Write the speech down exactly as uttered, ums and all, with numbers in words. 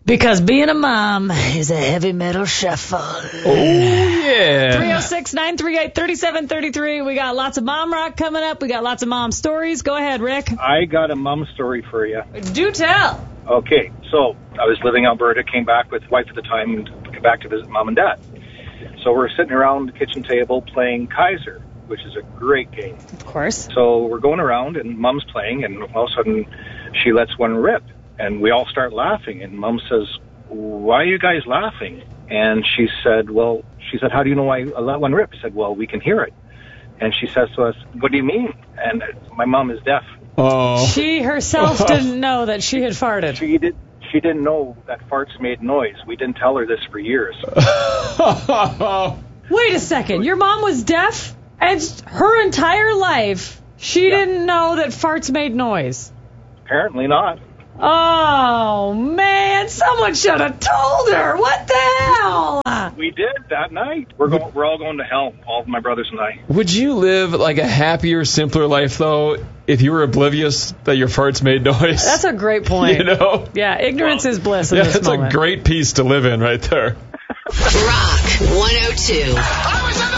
Because being a mom is a heavy metal shuffle. Oh, yeah. three oh six, nine three eight, three seven three three. We got lots of mom rock coming up. We got lots of mom stories. Go ahead, Rick. I got a mom story for you. Do tell. Okay, so I was living in Alberta, came back with wife at the time, and came back to visit mom and dad. So we're sitting around the kitchen table playing Kaiser, which is a great game. Of course. So we're going around, and mom's playing, and all of a sudden she lets one rip. And we all start laughing, and Mom says, "Why are you guys laughing?" And she said, well, she said, "How do you know I let one rip?" I said, "Well, we can hear it." And she says to us, "What do you mean?" And my mom is deaf. Oh. She herself didn't know that she had farted. She did. She didn't know that farts made noise. We didn't tell her this for years. Wait a second. Your mom was deaf? And her entire life, she Yeah. didn't know that farts made noise? Apparently not. Oh, man. Someone should have told her. What the hell? We did that night. We're going. We're all going to hell. All of my brothers and I. Would you live like a happier, simpler life, though, if you were oblivious that your farts made noise? That's a great point. You know? Yeah, ignorance is bliss in Yeah, this that's moment. a great piece to live in right there. Rock one oh two.